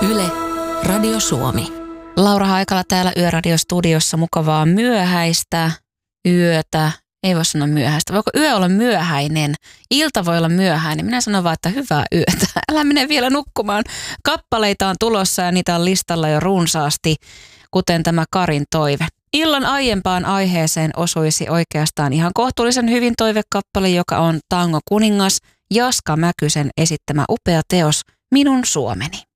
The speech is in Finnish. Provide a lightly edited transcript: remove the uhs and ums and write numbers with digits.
Yle, Radio Suomi. Laura Haikala täällä Yöradiostudiossa. Mukavaa myöhäistä yötä. Ei voi sanoa myöhäistä. Voiko yö olla myöhäinen? Ilta voi olla myöhäinen. Minä sanon vaan, että hyvää yötä. Älä mene vielä nukkumaan. Kappaleita on tulossa ja niitä on listalla jo runsaasti, kuten tämä Karin toive. Illan aiempaan aiheeseen osuisi oikeastaan ihan kohtuullisen hyvin toivekappale, joka on Tango kuningas, Jaska Mäkysen esittämä upea teos Minun Suomeni.